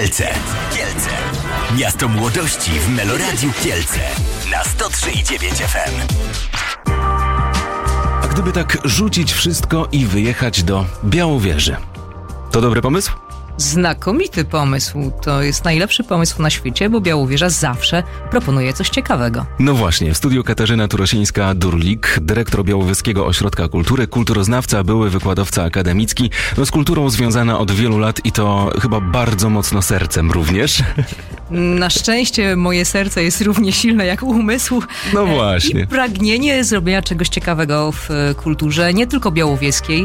Kielce. Miasto młodości w Meloradiu Kielce na 103,9 FM. A gdyby tak rzucić wszystko i wyjechać do Białowieży, to dobry pomysł? Znakomity pomysł. To jest najlepszy pomysł na świecie, bo Białowieża zawsze proponuje coś ciekawego. No właśnie, w studiu Katarzyna Turosińska-Durlik, dyrektor Białowieskiego Ośrodka Kultury, kulturoznawca, były wykładowca akademicki, z kulturą związana od wielu lat i to chyba bardzo mocno sercem również. Na szczęście moje serce jest równie silne jak umysł. No właśnie. I pragnienie zrobienia czegoś ciekawego w kulturze, nie tylko białowieskiej,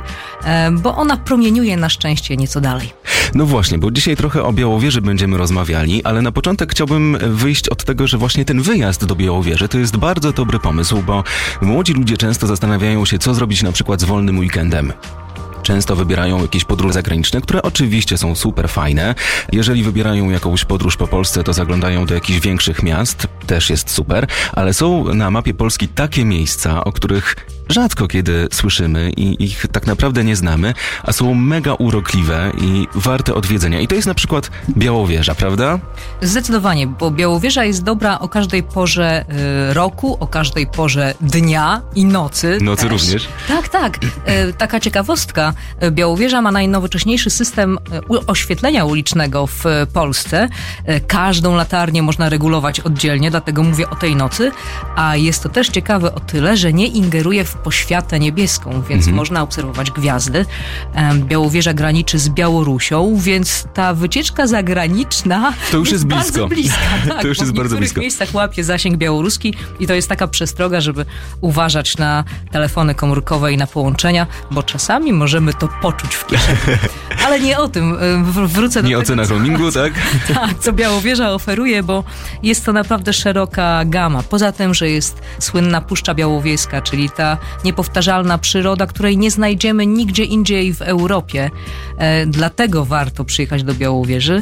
bo ona promieniuje na szczęście nieco dalej. No właśnie, bo dzisiaj trochę o Białowieży będziemy rozmawiali, ale na początek chciałbym wyjść od tego, że właśnie ten wyjazd do Białowieży to jest bardzo dobry pomysł, bo młodzi ludzie często zastanawiają się, co zrobić na przykład z wolnym weekendem. Często wybierają jakieś podróże zagraniczne, które oczywiście są super fajne. Jeżeli wybierają jakąś podróż po Polsce, to zaglądają do jakichś większych miast, też jest super, ale są na mapie Polski takie miejsca, o których rzadko kiedy słyszymy i ich tak naprawdę nie znamy, a są mega urokliwe i warte odwiedzenia. I to jest na przykład Białowieża, prawda? Zdecydowanie, bo Białowieża jest dobra o każdej porze roku, o każdej porze dnia i nocy. Nocy też. również? Tak. Taka ciekawostka. Białowieża ma najnowocześniejszy system oświetlenia ulicznego w Polsce. Każdą latarnię można regulować oddzielnie, dlatego mówię o tej nocy, a jest to też ciekawe o tyle, że nie ingeruje w poświatę niebieską, więc można obserwować gwiazdy. Białowieża graniczy z Białorusią, więc ta wycieczka zagraniczna to już jest blisko. Bardzo bliska. Tak, to już jest bardzo blisko. W niektórych miejscach łapie zasięg białoruski i to jest taka przestroga, żeby uważać na telefony komórkowe i na połączenia, bo czasami możemy to poczuć w kieszeni. Ale nie o tym. Wrócę do nie tego. Nie o cenach roamingu, tak? Tak, co Białowieża oferuje, bo jest to naprawdę szeroka gama. Poza tym, że jest słynna Puszcza Białowieska, czyli ta niepowtarzalna przyroda, której nie znajdziemy nigdzie indziej w Europie. Dlatego warto przyjechać do Białowieży.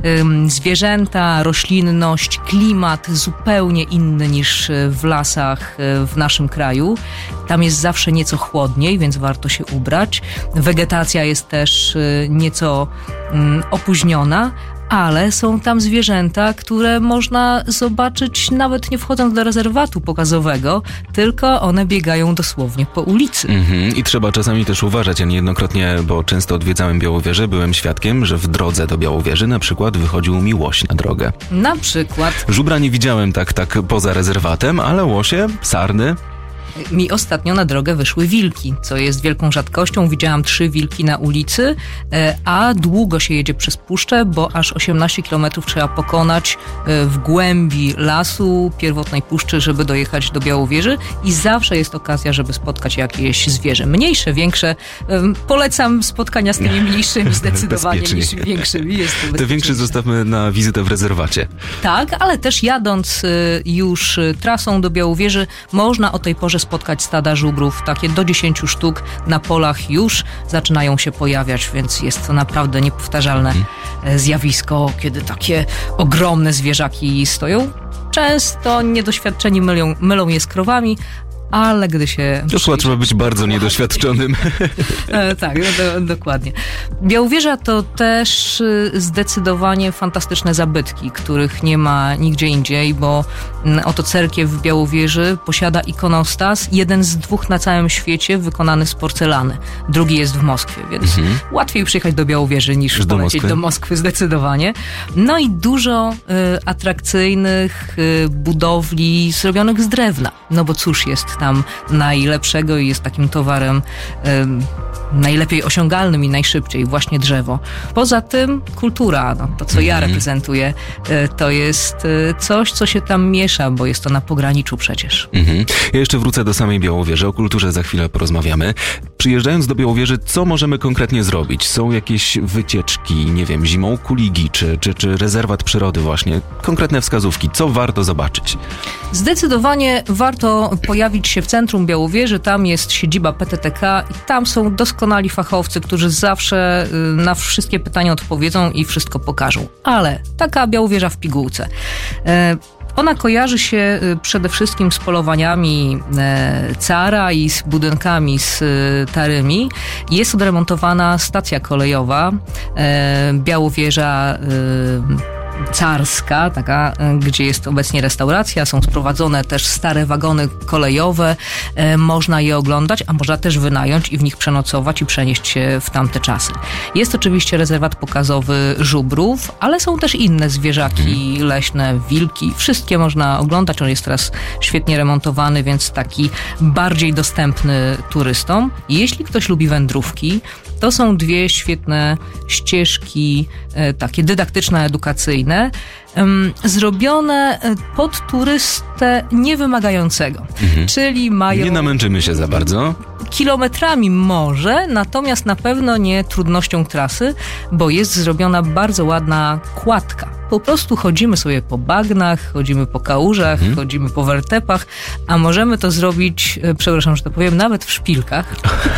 Zwierzęta, roślinność, klimat zupełnie inny niż w lasach w naszym kraju. Tam jest zawsze nieco chłodniej, więc warto się ubrać. Wegetacja jest też nieco opóźniona, ale są tam zwierzęta, które można zobaczyć nawet nie wchodząc do rezerwatu pokazowego, tylko one biegają dosłownie po ulicy. I trzeba czasami też uważać, ja niejednokrotnie, bo często odwiedzałem Białowieżę, byłem świadkiem, że w drodze do Białowieży na przykład wychodził mi łoś na drogę. Na przykład. Żubra nie widziałem tak poza rezerwatem, ale łosie, sarny. Mi ostatnio na drogę wyszły wilki, co jest wielką rzadkością. Widziałam 3 wilki na ulicy, a długo się jedzie przez puszczę, bo aż 18 kilometrów trzeba pokonać w głębi lasu, pierwotnej puszczy, żeby dojechać do Białowieży i zawsze jest okazja, żeby spotkać jakieś zwierzę. Mniejsze, większe. Polecam spotkania z tymi mniejszymi zdecydowanie niż większymi. Jest to te większe zostawmy na wizytę w rezerwacie. Tak, ale też jadąc już trasą do Białowieży, można o tej porze spotkać stada żubrów, takie do 10 sztuk na polach już zaczynają się pojawiać, więc jest to naprawdę niepowtarzalne zjawisko, kiedy takie ogromne zwierzaki stoją. Często niedoświadczeni mylą je z krowami, ale gdy się... To chyba trzeba być bardzo niedoświadczonym. Tak, dokładnie. Białowieża to też zdecydowanie fantastyczne zabytki, których nie ma nigdzie indziej, bo oto cerkiew w Białowieży posiada ikonostas, jeden z 2 na całym świecie wykonany z porcelany. Drugi jest w Moskwie, więc łatwiej przyjechać do Białowieży niż polecieć do Moskwy zdecydowanie. No i dużo atrakcyjnych budowli zrobionych z drewna, no bo cóż jest tam najlepszego i jest takim towarem najlepiej osiągalnym i najszybciej, właśnie drzewo. Poza tym kultura, to co ja reprezentuję, to jest coś, co się tam miesza, bo jest to na pograniczu przecież. Ja jeszcze wrócę do samej Białowieży, o kulturze za chwilę porozmawiamy. Przyjeżdżając do Białowieży, co możemy konkretnie zrobić? Są jakieś wycieczki, nie wiem, zimą kuligi, czy rezerwat przyrody właśnie? Konkretne wskazówki, co warto zobaczyć? Zdecydowanie warto pojawić się w centrum Białowieży, tam jest siedziba PTTK i tam są doskonali fachowcy, którzy zawsze na wszystkie pytania odpowiedzą i wszystko pokażą. Ale taka Białowieża w pigułce. Ona kojarzy się przede wszystkim z polowaniami cara i z budynkami starymi. Jest odremontowana stacja kolejowa, Białowieża Carska, taka, gdzie jest obecnie restauracja, są sprowadzone też stare wagony kolejowe, można je oglądać, a można też wynająć i w nich przenocować i przenieść się w tamte czasy. Jest oczywiście rezerwat pokazowy żubrów, ale są też inne zwierzaki leśne, wilki, wszystkie można oglądać, on jest teraz świetnie remontowany, więc taki bardziej dostępny turystom. Jeśli ktoś lubi wędrówki, to są dwie świetne ścieżki, takie dydaktyczno-edukacyjne, zrobione pod turystę niewymagającego. Czyli mają... Nie namęczymy się za bardzo. Kilometrami może, natomiast na pewno nie trudnością trasy, bo jest zrobiona bardzo ładna kładka. Po prostu chodzimy sobie po bagnach, chodzimy po kałużach, chodzimy po wertepach, a możemy to zrobić, przepraszam, że to powiem, nawet w szpilkach,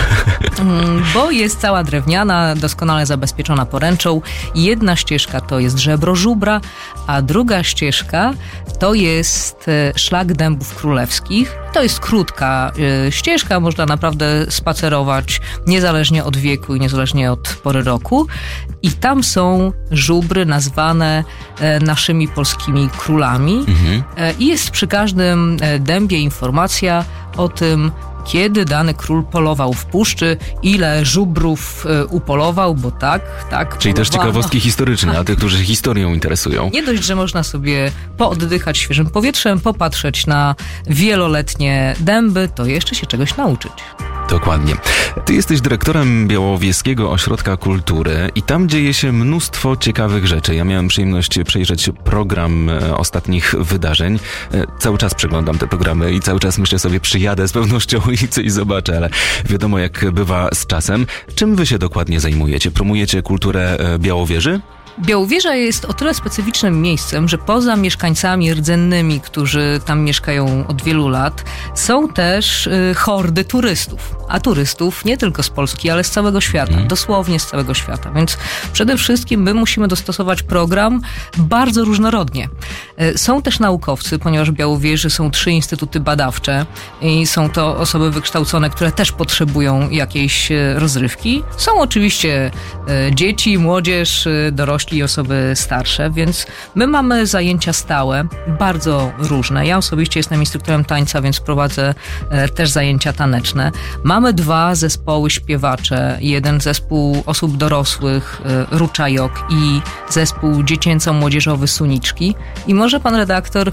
bo jest cała drewniana, doskonale zabezpieczona poręczą. Jedna ścieżka to jest żebro żubra, a druga ścieżka to jest szlak dębów królewskich. To jest krótka ścieżka, można naprawdę spacerować niezależnie od wieku i niezależnie od pory roku. I tam są żubry nazwane naszymi polskimi królami. I jest przy każdym dębie informacja o tym, kiedy dany król polował w puszczy, ile żubrów upolował, bo tak Czyli polowano. też ciekawostki historyczne, a tych, którzy się historią interesują. Nie dość, że można sobie pooddychać świeżym powietrzem, popatrzeć na wieloletnie dęby, to jeszcze się czegoś nauczyć. Dokładnie. Ty jesteś dyrektorem Białowieskiego Ośrodka Kultury i tam dzieje się mnóstwo ciekawych rzeczy. Ja miałem przyjemność przejrzeć program ostatnich wydarzeń. Cały czas przeglądam te programy i cały czas myślę sobie, przyjadę z pewnością i coś zobaczę, ale wiadomo jak bywa z czasem. Czym wy się dokładnie zajmujecie? Promujecie kulturę Białowieży? Białowieża jest o tyle specyficznym miejscem, że poza mieszkańcami rdzennymi, którzy tam mieszkają od wielu lat, są też hordy turystów. A turystów nie tylko z Polski, ale z całego świata. Dosłownie z całego świata. Więc przede wszystkim my musimy dostosować program bardzo różnorodnie. Są też naukowcy, ponieważ w Białowieży są 3 instytuty badawcze i są to osoby wykształcone, które też potrzebują jakiejś rozrywki. Są oczywiście dzieci, młodzież, dorośli i osoby starsze, więc my mamy zajęcia stałe, bardzo różne. Ja osobiście jestem instruktorem tańca, więc prowadzę też zajęcia taneczne. Mamy 2 zespoły śpiewacze. Jeden zespół osób dorosłych, Ruczajok, i zespół dziecięco-młodzieżowy Suniczki. I może pan redaktor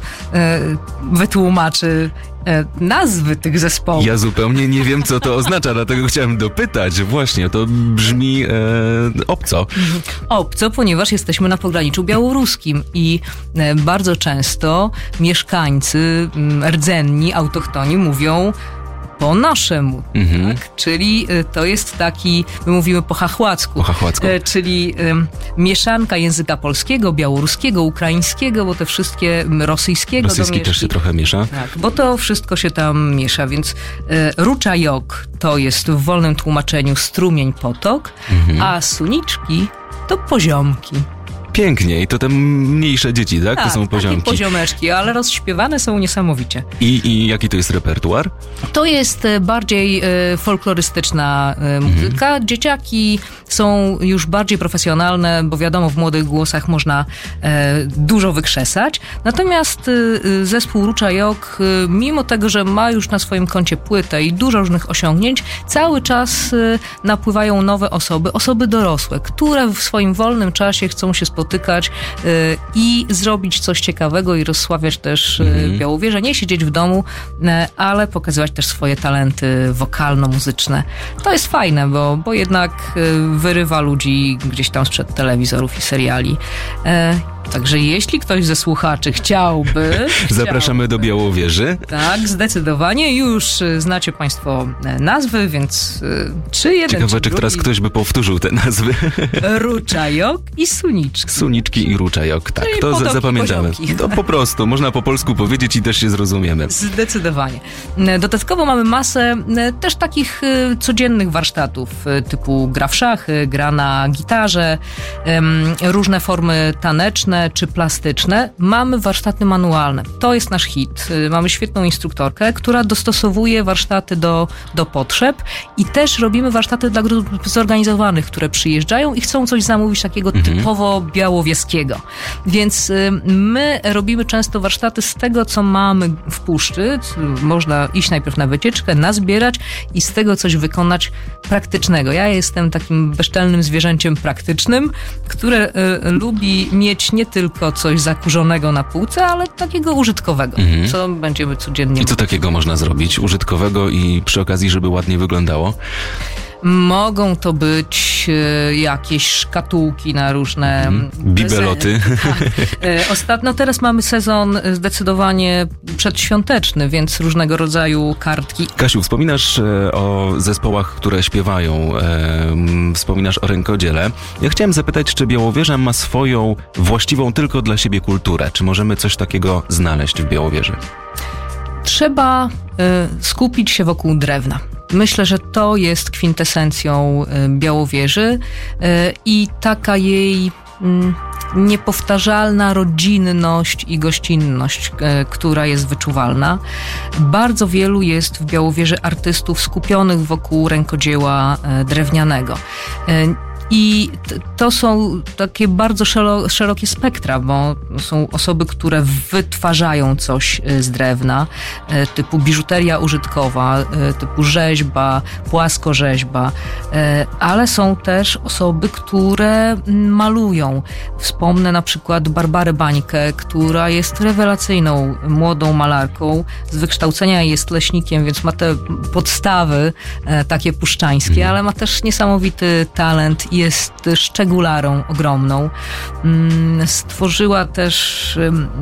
wytłumaczy nazwy tych zespołów. Ja zupełnie nie wiem, co to oznacza, dlatego chciałem dopytać. Właśnie, to brzmi obco. Obco, ponieważ jesteśmy na pograniczu białoruskim i bardzo często mieszkańcy rdzenni, autochtoni mówią po naszemu, tak? Czyli to jest taki, my mówimy po chachłacku, czyli mieszanka języka polskiego, białoruskiego, ukraińskiego, bo te wszystkie rosyjskiego Rosyjski też się trochę miesza. Tak, bo to wszystko się tam miesza, więc Ruczajok to jest w wolnym tłumaczeniu strumień, potok, a Suniczki to poziomki. Pięknie. I to te mniejsze dzieci, tak? To są poziomki. Takie poziomeczki, ale rozśpiewane są niesamowicie. I jaki to jest repertuar? To jest bardziej folklorystyczna muzyka. Dzieciaki są już bardziej profesjonalne, bo wiadomo, w młodych głosach można dużo wykrzesać. Natomiast zespół Ruczajok, mimo tego, że ma już na swoim koncie płytę i dużo różnych osiągnięć, cały czas napływają nowe osoby dorosłe, które w swoim wolnym czasie chcą się spotykać i zrobić coś ciekawego i rozsławiać też Białowieżę. Nie siedzieć w domu, ale pokazywać też swoje talenty wokalno-muzyczne. To jest fajne, bo jednak wyrywa ludzi gdzieś tam sprzed telewizorów i seriali. Także jeśli ktoś ze słuchaczy chciałby... Zapraszamy do Białowieży. Tak, zdecydowanie. Już znacie państwo nazwy, więc czy jeden, Ciekawe, czy drugi... teraz ktoś by powtórzył te nazwy. Ruczajok i Suniczki. Suniczki i Ruczajok, tak. Czyli To potoki, zapamiętamy. To po prostu, można po polsku powiedzieć i też się zrozumiemy. Zdecydowanie. Dodatkowo mamy masę też takich codziennych warsztatów, typu gra w szachy, gra na gitarze, różne formy taneczne, ceramiczne czy plastyczne, mamy warsztaty manualne. To jest nasz hit. Mamy świetną instruktorkę, która dostosowuje warsztaty do potrzeb i też robimy warsztaty dla grup zorganizowanych, które przyjeżdżają i chcą coś zamówić takiego typowo białowieskiego. Więc my robimy często warsztaty z tego, co mamy w puszczy. Można iść najpierw na wycieczkę, nazbierać i z tego coś wykonać praktycznego. Ja jestem takim bezczelnym zwierzęciem praktycznym, które lubi mieć nie tylko coś zakurzonego na półce, ale takiego użytkowego, co będziemy codziennie... I co takiego można zrobić? Użytkowego i przy okazji, żeby ładnie wyglądało? Mogą to być jakieś szkatułki na różne... Bibeloty. Tak. Teraz mamy sezon zdecydowanie przedświąteczny, więc różnego rodzaju kartki. Kasiu, wspominasz o zespołach, które śpiewają, wspominasz o rękodziele. Ja chciałem zapytać, czy Białowieża ma swoją właściwą tylko dla siebie kulturę? Czy możemy coś takiego znaleźć w Białowieży? Trzeba skupić się wokół drewna. Myślę, że to jest kwintesencją Białowieży i taka jej niepowtarzalna rodzinność i gościnność, która jest wyczuwalna. Bardzo wielu jest w Białowieży artystów skupionych wokół rękodzieła drewnianego. I to są takie bardzo szerokie spektra, bo są osoby, które wytwarzają coś z drewna, typu biżuteria użytkowa, typu rzeźba, płaskorzeźba, ale są też osoby, które malują. Wspomnę na przykład Barbarę Bańkę, która jest rewelacyjną młodą malarką. Z wykształcenia jest leśnikiem, więc ma te podstawy takie puszczańskie, ale ma też niesamowity talent i jest szczegularą ogromną. Stworzyła też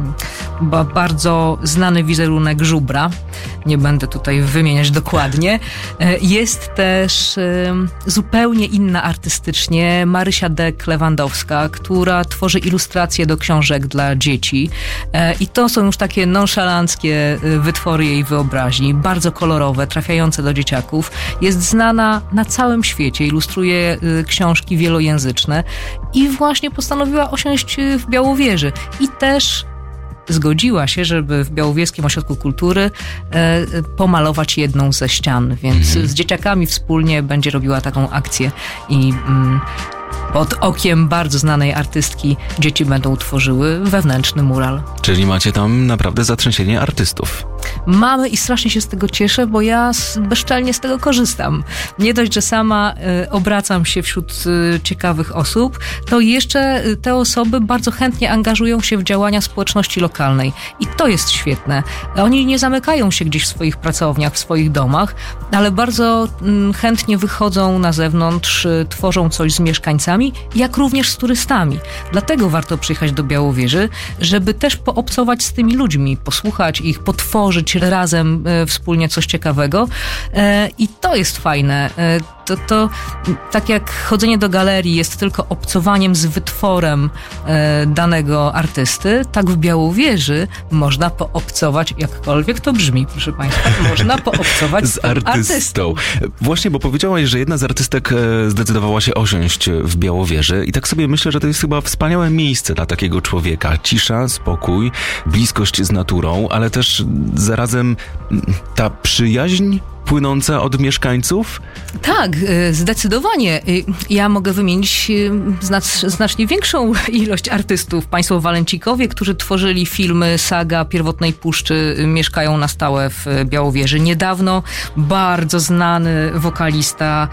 bardzo znany wizerunek żubra. Nie będę tutaj wymieniać dokładnie. Jest też zupełnie inna artystycznie Marysia Dek-Lewandowska, która tworzy ilustracje do książek dla dzieci. I to są już takie nonszalanckie wytwory jej wyobraźni, bardzo kolorowe, trafiające do dzieciaków. Jest znana na całym świecie, ilustruje książki wielojęzyczne i właśnie postanowiła osiąść w Białowieży. I też zgodziła się, żeby w Białowieskim Ośrodku Kultury pomalować jedną ze ścian, więc z dzieciakami wspólnie będzie robiła taką akcję i pod okiem bardzo znanej artystki dzieci będą tworzyły wewnętrzny mural. Czyli macie tam naprawdę zatrzęsienie artystów. Mamy i strasznie się z tego cieszę, bo ja bezczelnie z tego korzystam. Nie dość, że sama obracam się wśród ciekawych osób, to jeszcze te osoby bardzo chętnie angażują się w działania społeczności lokalnej. I to jest świetne. Oni nie zamykają się gdzieś w swoich pracowniach, w swoich domach, ale bardzo chętnie wychodzą na zewnątrz, tworzą coś z mieszkańcami, jak również z turystami. Dlatego warto przyjechać do Białowieży, żeby też poobcować z tymi ludźmi, posłuchać ich, potworzyć razem wspólnie coś ciekawego. I to jest fajne. To tak jak chodzenie do galerii jest tylko obcowaniem z wytworem danego artysty, tak w Białowieży można poobcować, jakkolwiek to brzmi, proszę Państwa, można poobcować z artystą. Właśnie, bo powiedziałaś, że jedna z artystek zdecydowała się osiąść w Białowieży i tak sobie myślę, że to jest chyba wspaniałe miejsce dla takiego człowieka. Cisza, spokój, bliskość z naturą, ale też zarazem ta przyjaźń płynąca od mieszkańców? Tak, zdecydowanie. Ja mogę wymienić znacznie większą ilość artystów. Państwo Walencikowie, którzy tworzyli filmy Saga Pierwotnej Puszczy, mieszkają na stałe w Białowieży. Niedawno bardzo znany wokalista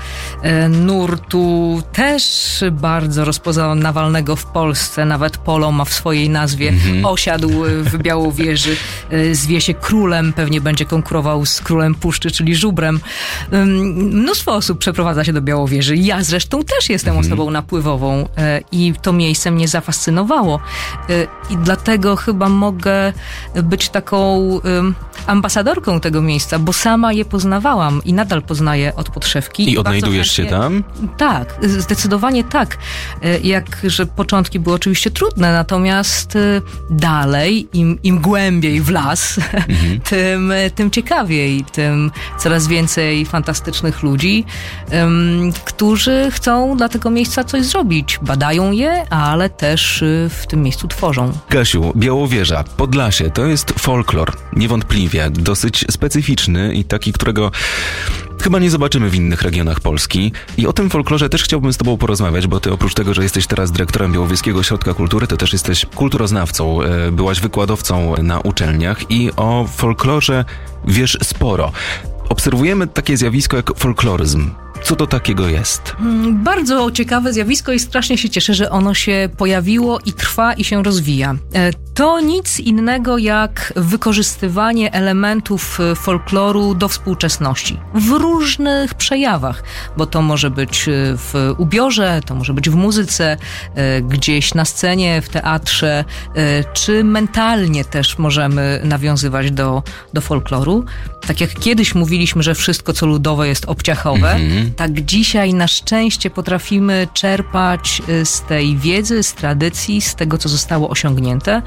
nurtu, też bardzo rozpoznawalnego w Polsce, nawet Polo ma w swojej nazwie, osiadł w Białowieży. Zwie się Królem, pewnie będzie konkurował z Królem Puszczy, czyli Żubrem. Mnóstwo osób przeprowadza się do Białowieży. Ja zresztą też jestem osobą napływową i to miejsce mnie zafascynowało. I dlatego chyba mogę być taką ambasadorką tego miejsca, bo sama je poznawałam i nadal poznaję od podszewki. I odnajdujesz się tam? Tak, zdecydowanie tak. Jakże początki były oczywiście trudne, natomiast dalej, im głębiej w las, tym ciekawiej, tym coraz coraz więcej fantastycznych ludzi, którzy chcą dla tego miejsca coś zrobić. Badają je, ale też w tym miejscu tworzą. Kasiu, Białowieża, Podlasie, to jest folklor, niewątpliwie, dosyć specyficzny i taki, którego chyba nie zobaczymy w innych regionach Polski. I o tym folklorze też chciałbym z tobą porozmawiać, bo ty oprócz tego, że jesteś teraz dyrektorem Białowieskiego Ośrodka Kultury, to też jesteś kulturoznawcą, byłaś wykładowcą na uczelniach i o folklorze wiesz sporo. Obserwujemy takie zjawisko jak folkloryzm. Co to takiego jest? Bardzo ciekawe zjawisko i strasznie się cieszę, że ono się pojawiło i trwa i się rozwija. To nic innego jak wykorzystywanie elementów folkloru do współczesności. W różnych przejawach, bo to może być w ubiorze, to może być w muzyce, gdzieś na scenie, w teatrze, czy mentalnie też możemy nawiązywać do folkloru. Tak jak kiedyś mówiliśmy, że wszystko co ludowe jest obciachowe, tak dzisiaj na szczęście potrafimy czerpać z tej wiedzy, z tradycji, z tego, co zostało osiągnięte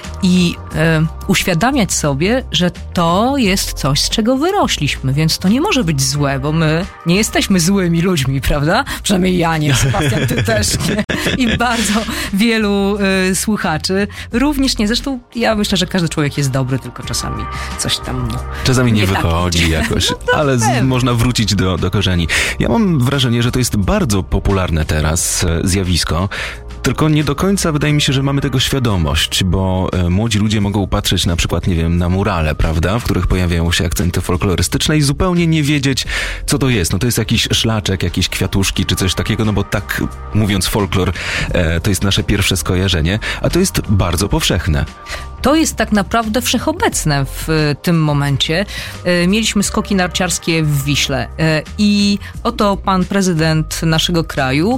i uświadamiać sobie, że to jest coś, z czego wyrośliśmy, więc to nie może być złe, bo my nie jesteśmy złymi ludźmi, prawda? Przynajmniej ja nie, Sebastian, ty też nie. I bardzo wielu słuchaczy również nie. Zresztą ja myślę, że każdy człowiek jest dobry, tylko czasami coś tam czasami nie wychodzi tak jakoś, no ale można wrócić do korzeni. Ja mam wrażenie, że to jest bardzo popularne teraz zjawisko, tylko nie do końca wydaje mi się, że mamy tego świadomość, bo młodzi ludzie mogą patrzeć na przykład, nie wiem, na murale, prawda, w których pojawiają się akcenty folklorystyczne i zupełnie nie wiedzieć, co to jest. No to jest jakiś szlaczek, jakieś kwiatuszki czy coś takiego, no bo tak mówiąc folklor, to jest nasze pierwsze skojarzenie, a to jest bardzo powszechne. To jest tak naprawdę wszechobecne w tym momencie. Mieliśmy skoki narciarskie w Wiśle i oto pan prezydent naszego kraju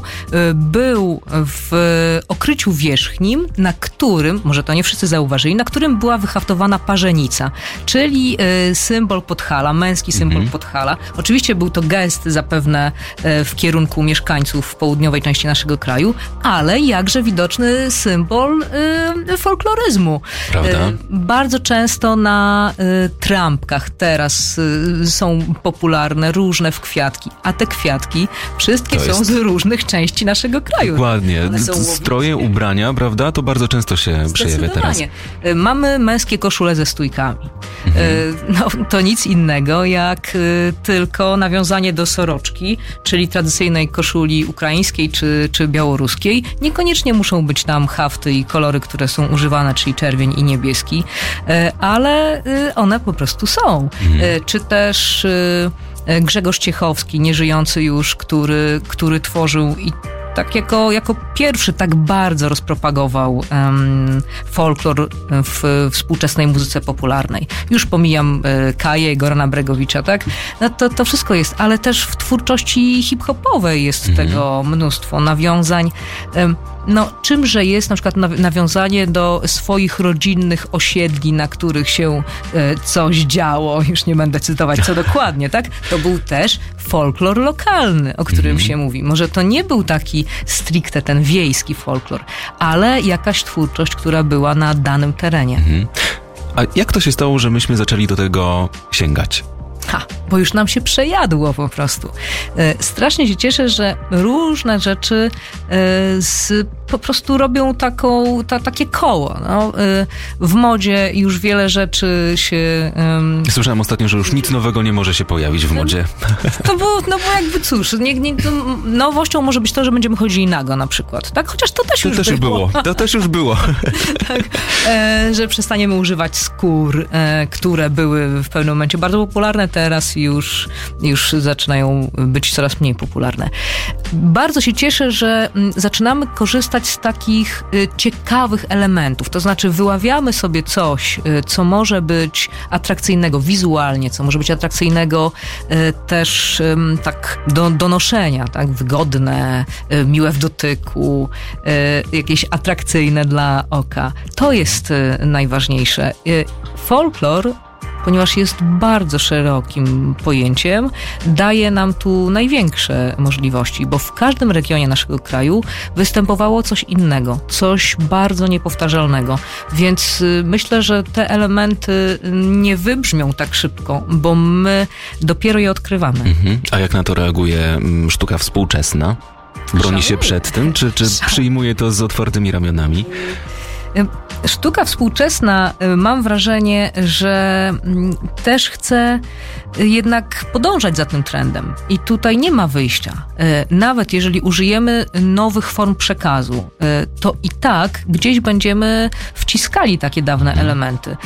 był w okryciu wierzchnim, na którym, może to nie wszyscy zauważyli, na którym była wyhaftowana parzenica, czyli symbol Podhala, męski symbol Podhala. Oczywiście był to gest zapewne w kierunku mieszkańców w południowej części naszego kraju, ale jakże widoczny symbol folkloryzmu. Prawda? Bardzo często na trampkach teraz są popularne różne w kwiatki, a te kwiatki wszystkie są z różnych części naszego kraju. Dokładnie. Stroje, ubrania, prawda? To bardzo często się przejawia teraz. Mamy męskie koszule ze stójkami. No, to nic innego jak tylko nawiązanie do soroczki, czyli tradycyjnej koszuli ukraińskiej czy białoruskiej. Niekoniecznie muszą być tam hafty i kolory, które są używane, czyli czerwień i niebieski, ale one po prostu są. Czy też Grzegorz Ciechowski, nieżyjący już, który tworzył i tak jako pierwszy tak bardzo rozpropagował folklor w współczesnej muzyce popularnej. Już pomijam Kaję i Gorana Bregowicza, tak? No to wszystko jest, ale też w twórczości hip-hopowej jest tego mnóstwo nawiązań. No, czymże jest na przykład nawiązanie do swoich rodzinnych osiedli, na których się coś działo, już nie będę cytować co dokładnie, tak? To był też folklor lokalny, o którym się mówi. Może to nie był taki stricte ten wiejski folklor, ale jakaś twórczość, która była na danym terenie. A jak to się stało, że myśmy zaczęli do tego sięgać? Bo już nam się przejadło po prostu. Strasznie się cieszę, że różne rzeczy po prostu robią takie koło. No, w modzie już wiele rzeczy się... Słyszałem ostatnio, że już nic nowego nie może się pojawić w modzie. No bo jakby cóż, nowością może być to, że będziemy chodzili nago na przykład. Tak? Chociaż to też już było. To też już było. Tak, że przestaniemy używać skór, które były w pewnym momencie bardzo popularne, teraz już zaczynają być coraz mniej popularne. Bardzo się cieszę, że zaczynamy korzystać z takich ciekawych elementów, to znaczy wyławiamy sobie coś, co może być atrakcyjnego wizualnie, co może być atrakcyjnego też tak do noszenia, tak? Wygodne, miłe w dotyku, jakieś atrakcyjne dla oka. To jest najważniejsze. Folklor ponieważ jest bardzo szerokim pojęciem, daje nam tu największe możliwości, bo w każdym regionie naszego kraju występowało coś innego, coś bardzo niepowtarzalnego, więc myślę, że te elementy nie wybrzmią tak szybko, bo my dopiero je odkrywamy. A jak na to reaguje sztuka współczesna? Broni się przed tym, czy przyjmuje to z otwartymi ramionami? Sztuka współczesna, mam wrażenie, że też chce jednak podążać za tym trendem. I tutaj nie ma wyjścia. Nawet jeżeli użyjemy nowych form przekazu, to i tak gdzieś będziemy wciskali takie dawne elementy.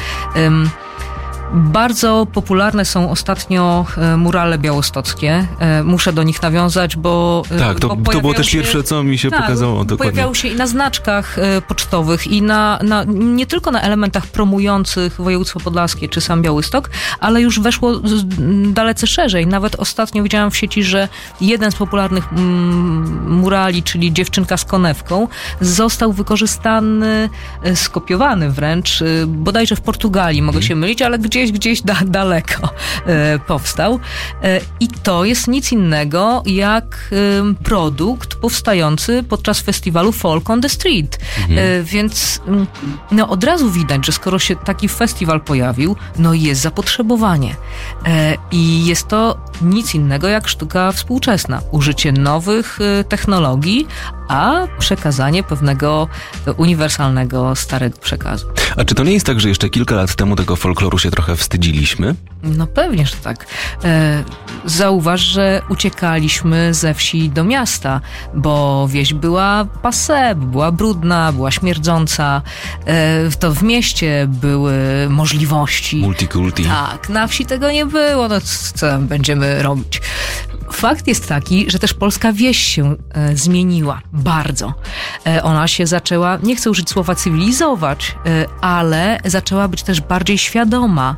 Bardzo popularne są ostatnio murale białostockie. Muszę do nich nawiązać, bo... Tak, to było też pierwsze, co mi się pokazało. Dokładnie. Pojawiały się i na znaczkach pocztowych, i nie tylko na elementach promujących województwo podlaskie czy sam Białystok, ale już weszło dalece szerzej. Nawet ostatnio widziałam w sieci, że jeden z popularnych murali, czyli dziewczynka z konewką, został wykorzystany, skopiowany wręcz, bodajże w Portugalii, mogę się mylić, ale gdzieś daleko powstał. I to jest nic innego jak produkt powstający podczas festiwalu Folk on the Street. Więc od razu widać, że skoro się taki festiwal pojawił, jest zapotrzebowanie. I jest to nic innego jak sztuka współczesna. Użycie nowych technologii, a przekazanie pewnego uniwersalnego, starego przekazu. A czy to nie jest tak, że jeszcze kilka lat temu tego folkloru się trochę wstydziliśmy? No pewnie, że tak. Zauważ, że uciekaliśmy ze wsi do miasta, bo wieś była passé, była brudna, była śmierdząca. To w mieście były możliwości. Multikulti. Tak, na wsi tego nie było. Co będziemy robić? Fakt jest taki, że też polska wieś się zmieniła bardzo. Ona się zaczęła, nie chcę użyć słowa cywilizować, ale zaczęła być też bardziej świadoma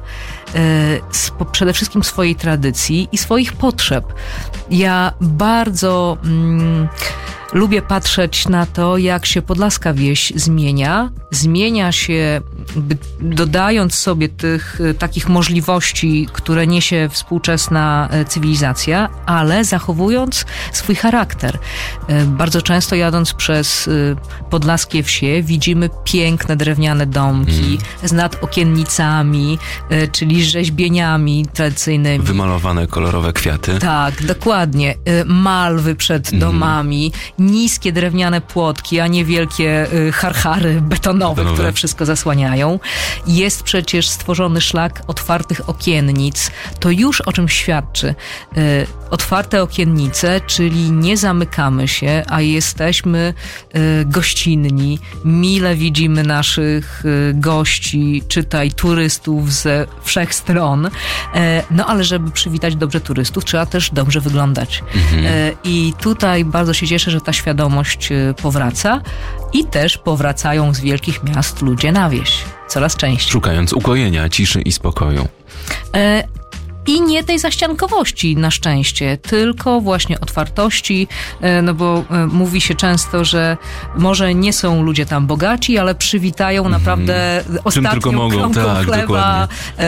przede wszystkim swojej tradycji i swoich potrzeb. Ja bardzo lubię patrzeć na to, jak się podlaska wieś zmienia. Zmienia się, dodając sobie tych takich możliwości, które niesie współczesna cywilizacja, ale zachowując swój charakter. Bardzo często jadąc przez podlaskie wsie widzimy piękne drewniane domki z nadokiennicami, czyli rzeźbieniami tradycyjnymi. Wymalowane kolorowe kwiaty. Tak, dokładnie. Malwy przed domami, niskie drewniane płotki, a nie wielkie harchary betonowe, które wszystko zasłaniają. Jest przecież stworzony szlak otwartych okiennic. To już o czym świadczy. Otwarte okiennice, czyli nie zamykamy się, a jesteśmy gościnni. Mile widzimy naszych gości, czytaj turystów ze wszech stron. Ale żeby przywitać dobrze turystów, trzeba też dobrze wyglądać. I tutaj bardzo się cieszę, że ta świadomość powraca i też powracają z wielkich miast ludzie na wieś. Coraz częściej. Szukając ukojenia, ciszy i spokoju. I nie tej zaściankowości na szczęście, tylko właśnie otwartości, bo mówi się często, że może nie są ludzie tam bogaci, ale przywitają naprawdę ostatnią kromką chleba.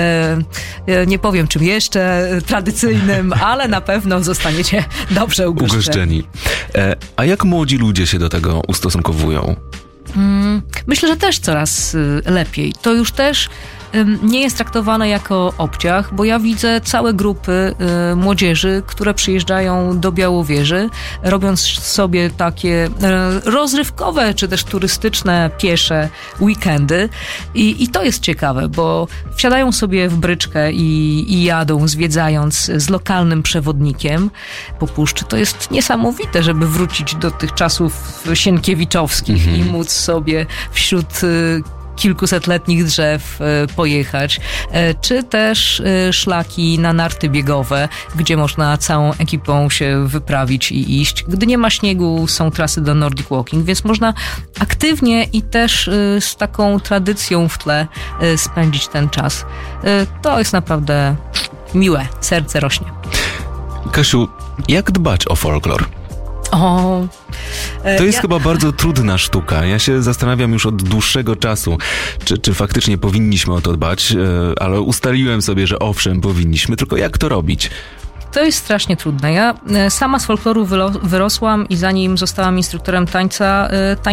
Nie powiem czym jeszcze, tradycyjnym, ale na pewno zostaniecie dobrze ugoszczeni. A jak młodzi ludzie się do tego ustosunkowują? Myślę, że też coraz lepiej. To już też nie jest traktowane jako obciach, bo ja widzę całe grupy młodzieży, które przyjeżdżają do Białowieży, robiąc sobie takie rozrywkowe, czy też turystyczne, piesze weekendy. I to jest ciekawe, bo wsiadają sobie w bryczkę i jadą, zwiedzając z lokalnym przewodnikiem po puszczy. To jest niesamowite, żeby wrócić do tych czasów sienkiewiczowskich i móc sobie wśród kilkusetletnich drzew pojechać, czy też szlaki na narty biegowe, gdzie można całą ekipą się wyprawić i iść. Gdy nie ma śniegu, są trasy do Nordic Walking, więc można aktywnie i też z taką tradycją w tle spędzić ten czas. To jest naprawdę miłe, serce rośnie. Kasiu, jak dbać o folklor? To jest chyba bardzo trudna sztuka. Ja się zastanawiam już od dłuższego czasu, czy faktycznie powinniśmy o to dbać, ale ustaliłem sobie, że owszem, powinniśmy, tylko jak to robić? To jest strasznie trudne. Ja sama z folkloru wyrosłam i zanim zostałam instruktorem tańca,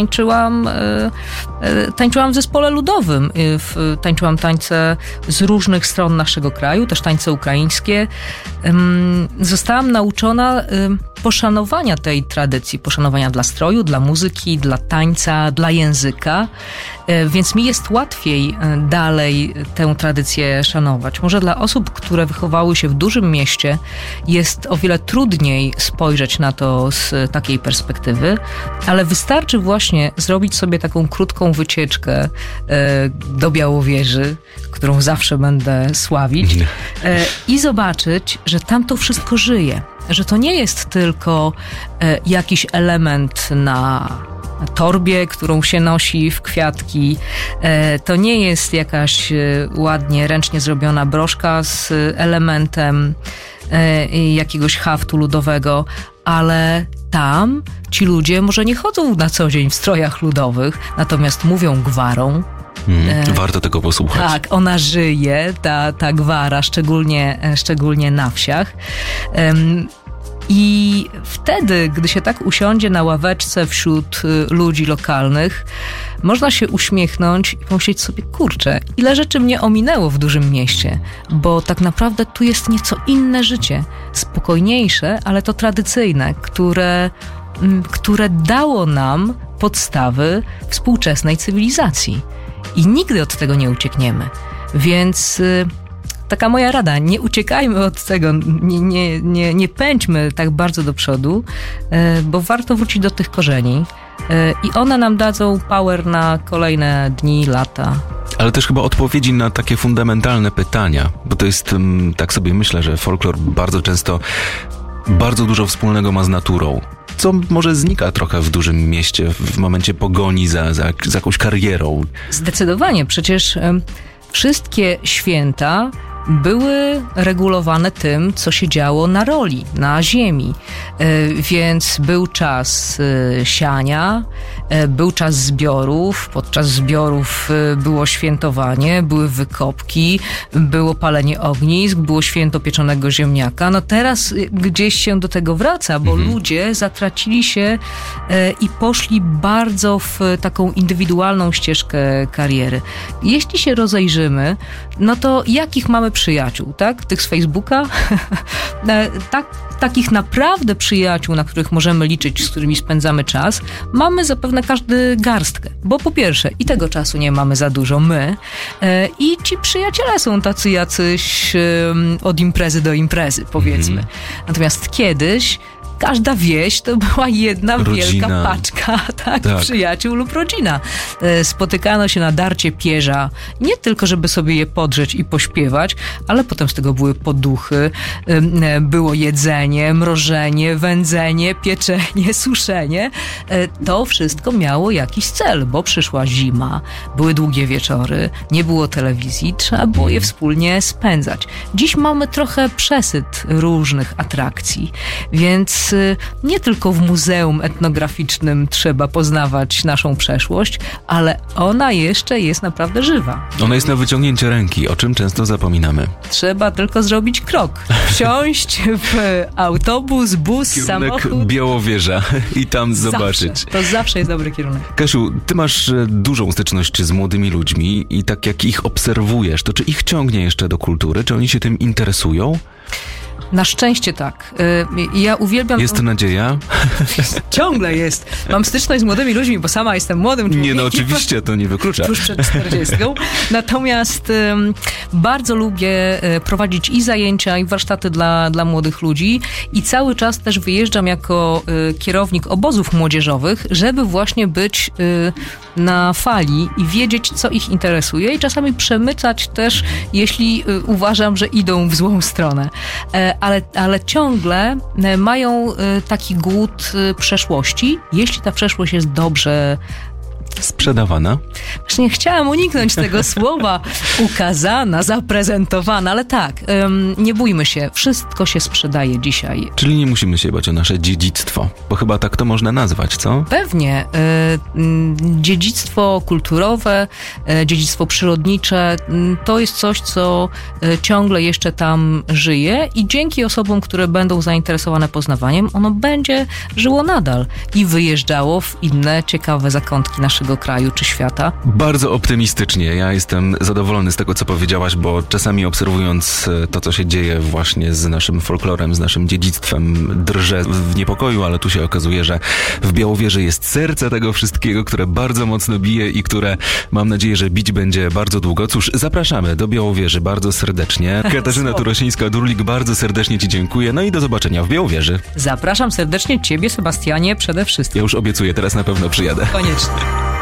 tańczyłam w zespole ludowym. Tańczyłam tańce z różnych stron naszego kraju, też tańce ukraińskie. Zostałam nauczona poszanowania tej tradycji, poszanowania dla stroju, dla muzyki, dla tańca, dla języka, więc mi jest łatwiej dalej tę tradycję szanować. Może dla osób, które wychowały się w dużym mieście, jest o wiele trudniej spojrzeć na to z takiej perspektywy, ale wystarczy właśnie zrobić sobie taką krótką wycieczkę do Białowieży, którą zawsze będę sławić, i zobaczyć, że tam to wszystko żyje. Że to nie jest tylko jakiś element na torbie, którą się nosi w kwiatki. To nie jest jakaś ładnie, ręcznie zrobiona broszka z elementem jakiegoś haftu ludowego, ale tam ci ludzie może nie chodzą na co dzień w strojach ludowych, natomiast mówią gwarą. Warto tego posłuchać. Tak, ona żyje, ta gwara, szczególnie na wsiach. I wtedy, gdy się tak usiądzie na ławeczce wśród ludzi lokalnych, można się uśmiechnąć i pomyśleć sobie, kurczę, ile rzeczy mnie ominęło w dużym mieście, bo tak naprawdę tu jest nieco inne życie, spokojniejsze, ale to tradycyjne, które dało nam podstawy współczesnej cywilizacji. I nigdy od tego nie uciekniemy. Więc taka moja rada, nie uciekajmy od tego, nie pędźmy tak bardzo do przodu, bo warto wrócić do tych korzeni i one nam dadzą power na kolejne dni, lata. Ale też chyba odpowiedzi na takie fundamentalne pytania, bo to jest, tak sobie myślę, że folklor bardzo często bardzo dużo wspólnego ma z naturą, co może znika trochę w dużym mieście w momencie pogoni za jakąś karierą. Zdecydowanie, przecież wszystkie święta były regulowane tym, co się działo na roli, na ziemi. Więc był czas siania, był czas zbiorów, podczas zbiorów było świętowanie, były wykopki, było palenie ognisk, było święto pieczonego ziemniaka. No teraz gdzieś się do tego wraca, bo ludzie zatracili się i poszli bardzo w taką indywidualną ścieżkę kariery. Jeśli się rozejrzymy, no to jakich mamy przyjaciół, tak? Tych z Facebooka? Takich naprawdę przyjaciół, na których możemy liczyć, z którymi spędzamy czas, mamy zapewne każdy garstkę. Bo po pierwsze, i tego czasu nie mamy za dużo my, i ci przyjaciele są tacy jacyś od imprezy do imprezy, powiedzmy. Natomiast kiedyś każda wieś to była jedna wielka paczka tak, przyjaciół lub rodzina. Spotykano się na darcie pierza, nie tylko żeby sobie je podrzeć i pośpiewać, ale potem z tego były poduchy, było jedzenie, mrożenie, wędzenie, pieczenie, suszenie. To wszystko miało jakiś cel, bo przyszła zima, były długie wieczory, nie było telewizji, trzeba było je wspólnie spędzać. Dziś mamy trochę przesyt różnych atrakcji, więc nie tylko w muzeum etnograficznym trzeba poznawać naszą przeszłość, ale ona jeszcze jest naprawdę żywa. Ona jest na wyciągnięcie ręki, o czym często zapominamy. Trzeba tylko zrobić krok. Wsiąść w autobus, bus, kierunek samochód. Białowieża i tam zobaczyć. To zawsze jest dobry kierunek. Kasiu, ty masz dużą styczność z młodymi ludźmi i tak jak ich obserwujesz, to czy ich ciągnie jeszcze do kultury? Czy oni się tym interesują? Na szczęście tak. Ja uwielbiam... Jest nadzieja? Ciągle jest. Mam styczność z młodymi ludźmi, bo sama jestem młodym człowiekiem. Nie, no oczywiście, to nie wyklucza. Tuż przed 40. Natomiast bardzo lubię prowadzić i zajęcia, i warsztaty dla młodych ludzi i cały czas też wyjeżdżam jako kierownik obozów młodzieżowych, żeby właśnie być na fali i wiedzieć, co ich interesuje i czasami przemycać też, jeśli uważam, że idą w złą stronę. Ale ciągle mają taki głód przeszłości. Jeśli ta przeszłość jest dobrze Sprzedawana? Właśnie chciałam uniknąć tego słowa. Ukazana, zaprezentowana, ale tak, nie bójmy się, wszystko się sprzedaje dzisiaj. Czyli nie musimy się bać o nasze dziedzictwo, bo chyba tak to można nazwać, co? Pewnie. Dziedzictwo kulturowe, dziedzictwo przyrodnicze, to jest coś, co ciągle jeszcze tam żyje i dzięki osobom, które będą zainteresowane poznawaniem, ono będzie żyło nadal i wyjeżdżało w inne ciekawe zakątki naszego kraju czy świata. Bardzo optymistycznie. Ja jestem zadowolony z tego, co powiedziałaś, bo czasami obserwując to, co się dzieje właśnie z naszym folklorem, z naszym dziedzictwem, drżę w niepokoju, ale tu się okazuje, że w Białowieży jest serce tego wszystkiego, które bardzo mocno bije i które, mam nadzieję, że bić będzie bardzo długo. Cóż, zapraszamy do Białowieży bardzo serdecznie. Katarzyna Turosińska-Durlik, bardzo serdecznie Ci dziękuję. No i do zobaczenia w Białowieży. Zapraszam serdecznie Ciebie, Sebastianie, przede wszystkim. Ja już obiecuję, teraz na pewno przyjadę. Koniecznie.